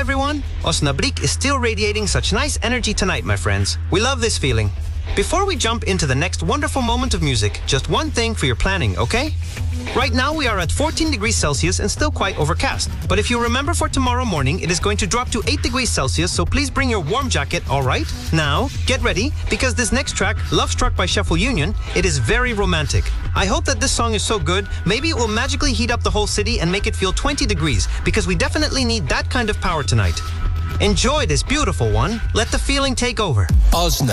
everyone. Osnabrück is still radiating such nice energy tonight, my friends. We love this feeling. Before we jump into the next wonderful moment of music, just one thing for your planning, okay? Right now we are at 14 degrees Celsius and still quite overcast. But if you remember, for tomorrow morning, it is going to drop to 8 degrees Celsius, so please bring your warm jacket, alright? Now, get ready, because this next track, Love Struck by Sheffield Union, it is very romantic. I hope that this song is so good, maybe it will magically heat up the whole city and make it feel 20 degrees, because we definitely need that kind of power tonight. Enjoy this beautiful one. Let the feeling take over. Osna.